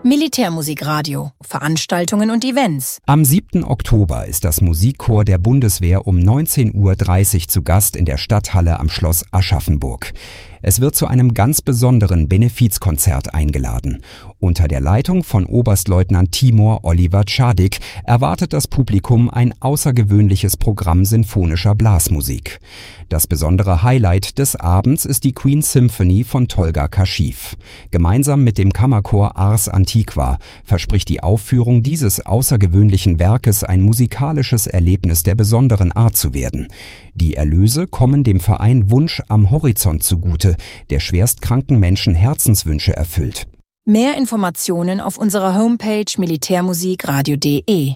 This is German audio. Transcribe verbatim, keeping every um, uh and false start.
Militärmusikradio, Veranstaltungen und Events. Am siebten Oktober ist das Musikchor der Bundeswehr um neunzehn Uhr dreißig zu Gast in der Stadthalle am Schloss Aschaffenburg. Es wird zu einem ganz besonderen Benefizkonzert eingeladen. Unter der Leitung von Oberstleutnant Timur Oliver Czadik erwartet das Publikum ein außergewöhnliches Programm sinfonischer Blasmusik. Das besondere Highlight des Abends ist die Queen Symphony von Tolga Kashif. Gemeinsam mit dem Kammerchor Ars Antiqua verspricht die Aufführung dieses außergewöhnlichen Werkes ein musikalisches Erlebnis der besonderen Art zu werden. Die Erlöse kommen dem Verein Wunsch am Horizont zugute, der schwerstkranken Menschen Herzenswünsche erfüllt. Mehr Informationen auf unserer Homepage militärmusikradio punkt de.